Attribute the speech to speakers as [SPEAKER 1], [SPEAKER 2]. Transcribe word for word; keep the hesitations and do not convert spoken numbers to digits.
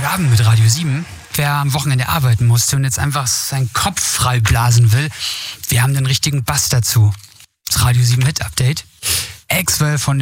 [SPEAKER 1] Freitagabend mit Radio sieben. Wer am Wochenende arbeiten musste und jetzt einfach seinen Kopf frei blasen will, wir haben den richtigen Bass dazu. Das Radio sieben Hit Update. Axwell von der